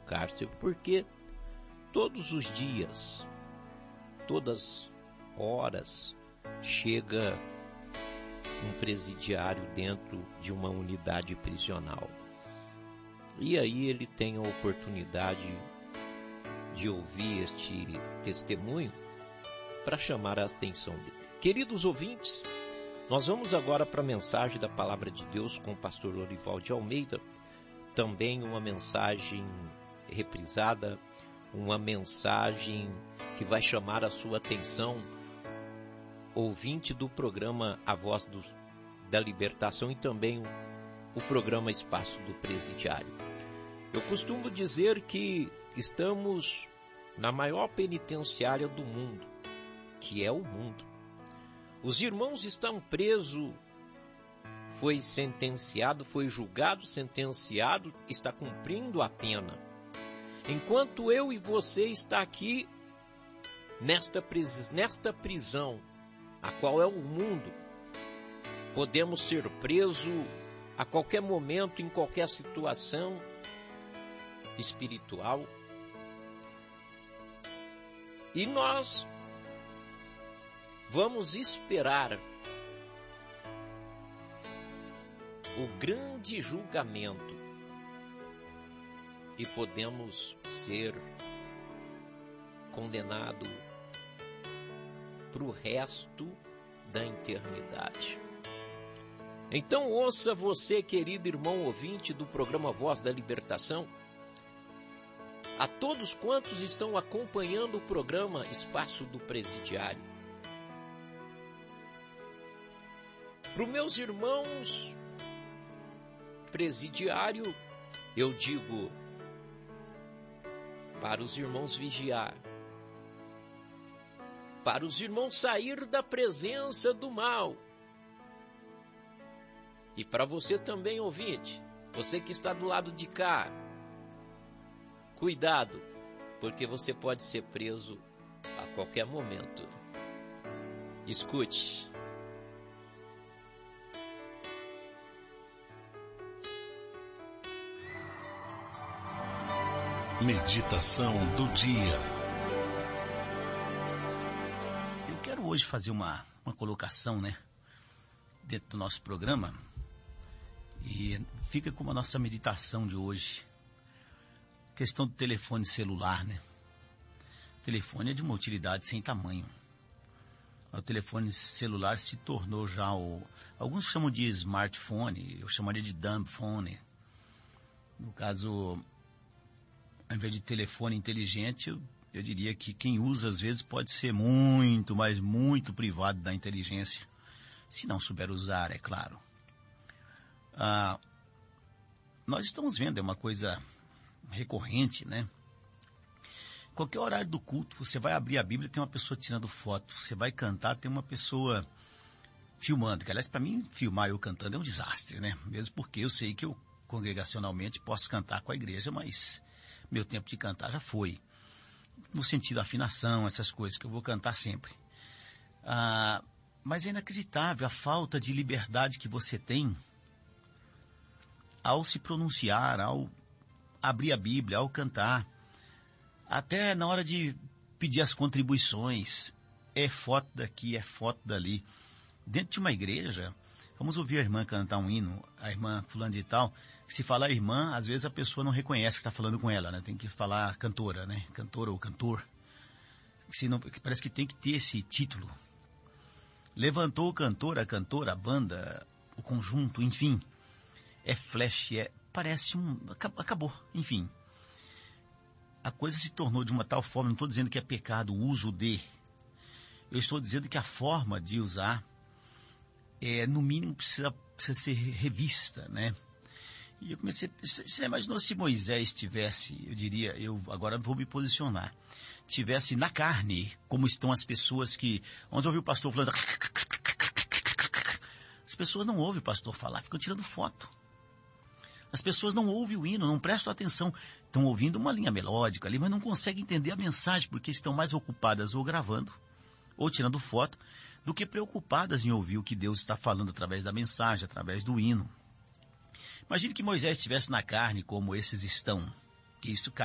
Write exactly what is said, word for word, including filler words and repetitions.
cárcere, porque todos os dias, todas horas, chega um presidiário dentro de uma unidade prisional. E aí ele tem a oportunidade de ouvir este testemunho para chamar a atenção dele. Queridos ouvintes, nós vamos agora para a mensagem da Palavra de Deus com o pastor Lorival de Almeida, também uma mensagem reprisada, uma mensagem que vai chamar a sua atenção, ouvinte do programa A Voz do, da Libertação e também o, o programa Espaço do Presidiário. Eu costumo dizer que estamos na maior penitenciária do mundo, que é o mundo. Os irmãos estão presos, foi sentenciado, foi julgado, sentenciado, está cumprindo a pena. Enquanto eu e você está aqui nesta, pris- nesta prisão, a qual é o mundo, podemos ser presos a qualquer momento, em qualquer situação espiritual. E nós vamos esperar o grande julgamento e podemos ser condenados para o resto da eternidade. Então ouça você, querido irmão ouvinte do programa Voz da Libertação, a todos quantos estão acompanhando o programa Espaço do Presidiário. Para os meus irmãos presidiário, eu digo para os irmãos vigiar, para os irmãos sair da presença do mal. E para você também, ouvinte, você que está do lado de cá, cuidado, porque você pode ser preso a qualquer momento. Escute. Meditação do dia. Eu quero hoje fazer uma, uma colocação, né, dentro do nosso programa, e fica como a nossa meditação de hoje. Questão do telefone celular, né? O telefone é de uma utilidade sem tamanho. O telefone celular se tornou já o... Alguns chamam de smartphone, eu chamaria de dumb phone. No caso, ao invés de telefone inteligente, eu, eu diria que quem usa às vezes pode ser muito, mas muito privado da inteligência. Se não souber usar, é claro. Ah, nós estamos vendo, é uma coisa recorrente, né? Qualquer horário do culto, você vai abrir a Bíblia, tem uma pessoa tirando foto. Você vai cantar, tem uma pessoa filmando. Que, aliás, para mim, filmar eu cantando é um desastre, né? Mesmo porque eu sei que eu, congregacionalmente, posso cantar com a igreja, mas meu tempo de cantar já foi. No sentido da afinação, essas coisas que eu vou cantar sempre. Ah, mas é inacreditável a falta de liberdade que você tem ao se pronunciar, ao abrir a Bíblia, ao cantar. Até na hora de pedir as contribuições, é foto daqui, é foto dali. Dentro de uma igreja, vamos ouvir a irmã cantar um hino, a irmã fulano de tal. Se falar irmã, às vezes a pessoa não reconhece que está falando com ela, né? Tem que falar cantora, né? Cantora ou cantor. Senão, parece que tem que ter esse título. Levantou o cantor, a cantora, a banda, o conjunto, enfim. É flash, é... Parece um... Acabou, enfim. A coisa se tornou de uma tal forma, não estou dizendo que é pecado o uso de... Eu estou dizendo que a forma de usar, é, no mínimo, precisa, precisa ser revista, né? E eu comecei... Você imaginou se Moisés tivesse, eu diria, eu agora vou me posicionar, tivesse na carne, como estão as pessoas que... Vamos ouvir o pastor falando... As pessoas não ouvem o pastor falar, ficam tirando foto. As pessoas não ouvem o hino, não prestam atenção. Estão ouvindo uma linha melódica ali, mas não conseguem entender a mensagem, porque estão mais ocupadas ou gravando, ou tirando foto, do que preocupadas em ouvir o que Deus está falando através da mensagem, através do hino. Imagine que Moisés estivesse na carne como esses estão, que isso